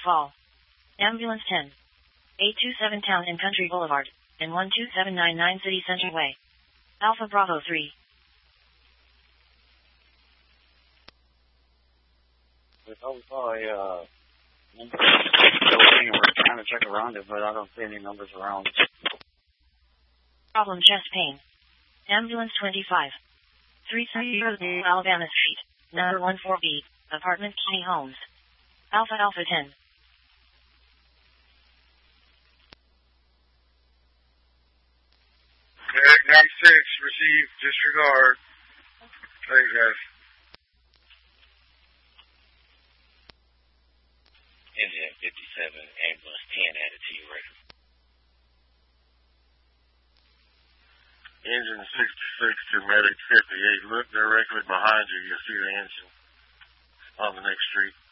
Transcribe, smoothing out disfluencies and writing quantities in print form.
Fall. Ambulance 10. 827 Town and Country Boulevard, and 12799 City Center Way. Alpha Bravo 3. I'm sorry, we're trying to check around it, but I don't see any numbers around. Problem chest pain. Ambulance 25. 330 Alabama Street, number 14B, apartment Key Homes. Alpha 10. Medic 96, receive, disregard. Thanks, guys. Engine 57, ambulance 10 added to your record. Engine 66 to medic 58. Look directly behind you. You'll see the engine on the next street.